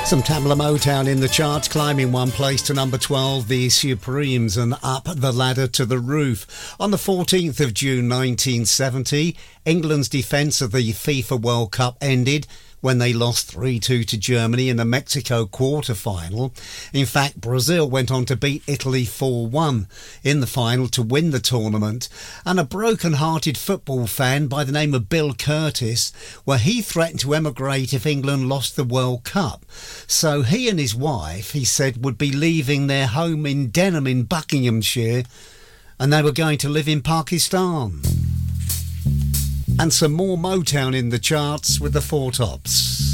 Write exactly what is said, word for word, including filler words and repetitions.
Some Tamla Motown in the charts, climbing one place to number twelve, the Supremes, and Up the Ladder to the Roof. On the fourteenth of June nineteen seventy, England's defence of the FIFA World Cup ended when they lost three two to Germany in the Mexico quarter-final. In fact, Brazil went on to beat Italy four one in the final to win the tournament. And a broken-hearted football fan by the name of Bill Curtis, well, he threatened to emigrate if England lost the World Cup. So he and his wife, he said, would be leaving their home in Denham in Buckinghamshire, and they were going to live in Pakistan. And some more Motown in the charts with the Four Tops.